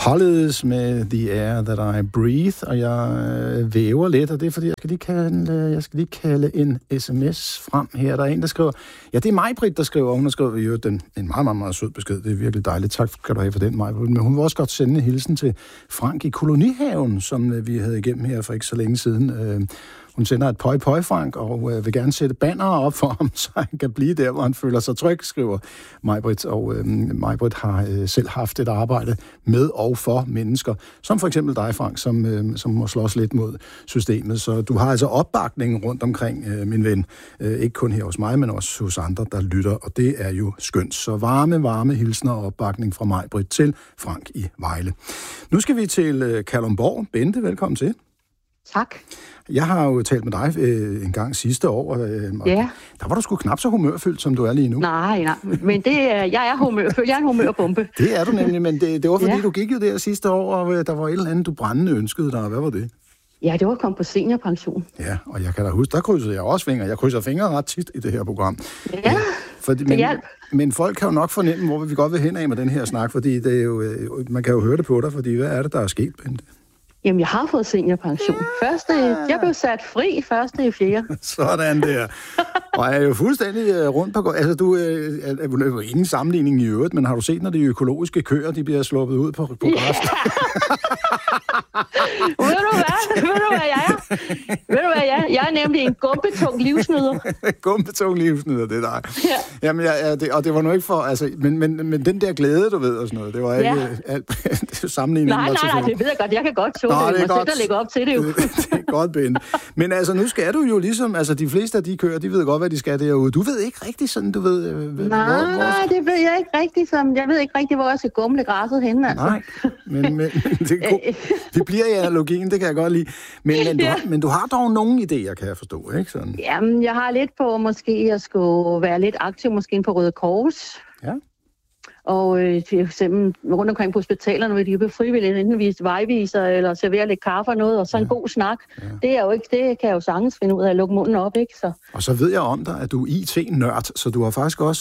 Hollies med The Air That I Breathe, og jeg væver lidt, og det er fordi, jeg skal lige kalde en sms frem her. Der er en, der skriver, ja, det er Maj-Britt, der skriver, og hun har skrevet jo en meget, meget, meget sød besked. Det er virkelig dejligt. Tak skal du have for den, Maj-Britt. Men hun vil også godt sende en hilsen til Frank i Kolonihaven, som vi havde igennem her for ikke så længe siden. Hun sender et pøj, Frank, og vil gerne sætte bannere op for ham, så han kan blive der, hvor han føler sig tryg, skriver Maj-Britt. Og Maj-Britt har selv haft et arbejde med og for mennesker, som for eksempel dig, Frank, som må slås lidt mod systemet. Så du har altså opbakning rundt omkring, min ven. Ikke kun her hos mig, men også hos andre, der lytter, og det er jo skønt. Så varme hilsner og opbakning fra Maj-Britt til Frank i Vejle. Nu skal vi til Kalundborg. Bente, velkommen til. Tak. Jeg har jo talt med dig en gang sidste år, og der var du sgu knap så humørfyldt, som du er lige nu. Nej, men jeg er humørfyldt. Jeg er en humørbombe. Det er du nemlig, men det var fordi, du gik jo der sidste år, og der var et eller andet, du brændende ønskede dig. Hvad var det? Ja, det var at komme på seniorpension. Ja, og jeg kan da huske, der krydsede jeg også fingre. Jeg krydser fingre ret tit i det her program. Ja, det hjalp. Men folk kan jo nok fornemme, hvor vi godt vil hen af med den her snak, fordi det er jo, man kan jo høre det på dig, fordi hvad er det, der er sket, Bente? Jamen, jeg har fået seniorpension. Jeg blev sat fri 1.4. Sådan der. Og jeg er jo fuldstændig rundt på... Altså, du er jo ingen sammenligning i øvrigt, men har du set, når de økologiske køer, de bliver sluppet ud på græs? Yeah. Ved du, hvad jeg er? Jeg er nemlig en gumpetung livsnyder. Gumpetung livsnyder, det er dig. Ja. Jamen, det var nu ikke for... Altså, men den der glæde, du ved, og sådan noget, det var ikke alt sammenligning. Nej, det ved jeg godt. Jeg kan godt tåle det. Jeg må selv lægge op til det jo. Det er godt, Bente. Men altså, nu skal du jo ligesom... Altså, de fleste af de køer, de ved godt, hvad de skal derude. Du ved ikke rigtig sådan, du ved... Nej, det ved jeg ikke rigtig. Jeg ved ikke rigtig, hvor jeg skal gumle græsset henne, altså. Nej, men det bliver i analogien, det kan jeg godt lide. Men du har dog nogle idéer, kan jeg forstå, ikke? Sådan. Jamen, jeg har lidt på, måske at skulle være lidt aktiv, måske på Røde Kors. Ja. Og for eksempel rundt omkring på hospitalerne, hvor de er frivillige, enten vise vejviser eller servere lidt kaffe og noget, og så en god snak. Ja. Det er jo ikke, det kan jeg jo sagtens finde ud af at lukke munden op, ikke? Så. Og så ved jeg om dig, at du er IT-nørd, så du har faktisk også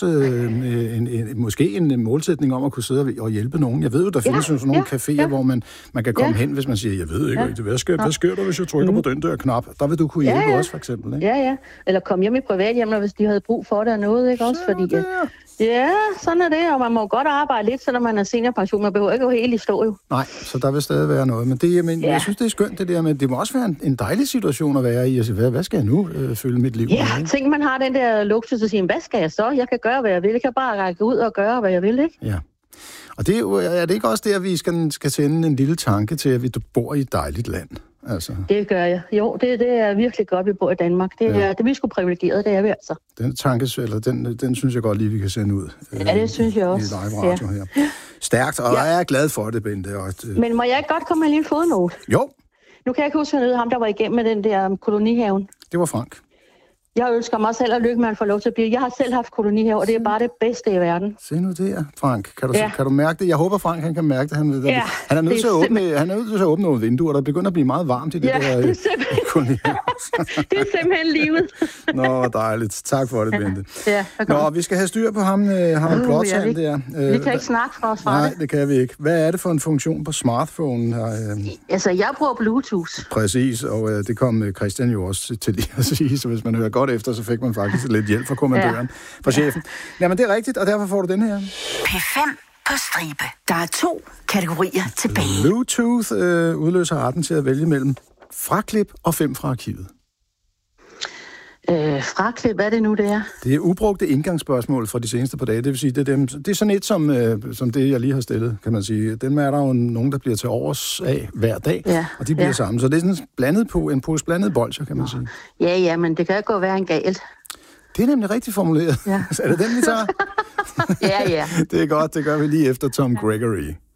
måske en målsætning om at kunne sidde og hjælpe nogen. Jeg ved jo, der findes jo sådan nogle caféer, hvor man kan komme hen, hvis man siger, jeg ved ikke rigtig, hvad sker der, hvis jeg trykker på den der knap? Der vil du kunne hjælpe også, for eksempel, ikke? Ja. Eller komme hjem i privathjemmet, hvis de havde brug for det og noget, ikke? Også fordi... Ja, sådan er det, og man må godt arbejde lidt, selvom man er seniorpension. Man behøver ikke jo helt i stå, jo. Nej, så der vil stadig være noget. Men jeg synes, det er skønt, det der med, det må også være en dejlig situation at være i. Altså, hvad skal jeg nu følge mit liv? Ja, tænk, man har den der luksus at sige, hvad skal jeg så? Jeg kan gøre, hvad jeg vil. Jeg kan bare række ud og gøre, hvad jeg vil, ikke? Ja. Og det er det ikke også der, vi skal sende en lille tanke til, at vi bor i et dejligt land? Altså. Det gør jeg. Jo, det er virkelig godt, vi bor i Danmark. Det er vi sgu privilegeret, det er vi altså. Den tanke, eller den synes jeg godt lige, vi kan sende ud. Ja, det synes jeg også. I live radio her. Stærkt, og jeg er glad for det, Bente. Men må jeg ikke godt komme med en lille fodnote? Jo. Nu kan jeg ikke huske ham, der var igennem med den der kolonihaven. Det var Frank. Jeg ønsker mig selv at lykke med at få lov til at blive. Jeg har selv haft kolonihave, og det er bare det bedste i verden. Se nu det, Frank. Kan du mærke det? Jeg håber, Frank han kan mærke det. Han er nødt til at åbne nogle vinduer, der begynder at blive meget varmt i det der kolonihave. Det er simpelthen livet. Nå, dejligt. Tak for det, Bente. Nå, vi skal have styr på ham Blåtand der. Vi kan ikke snakke fra os. Nej, det kan vi ikke. Hvad er det for en funktion på smartphone? Altså, jeg bruger Bluetooth. Præcis, og det kom Christian jo også til lige at sige, så hvis man hører godt efter, så fik man faktisk lidt hjælp fra kommandøren, fra chefen. Jamen, det er rigtigt, og derfor får du den her. P5 på stribe. Der er 2 kategorier tilbage. Bluetooth udløser retten til at vælge mellem fraklip og 5 fra arkivet. Fraklip, hvad er det nu, det er? Det er ubrugte indgangsspørgsmål fra de seneste par dage. Det vil sige, det er sådan et som det, jeg lige har stillet, kan man sige. Den er der jo nogen, der bliver til overs af hver dag, og de bliver sammen. Så det er sådan en pose blandet bolcher, kan man sige. Ja, men det kan gå være en galt. Det er nemlig rigtigt formuleret. Ja. Er det den, vi tager? Ja. Det er godt, det gør vi lige efter Tom Gregory.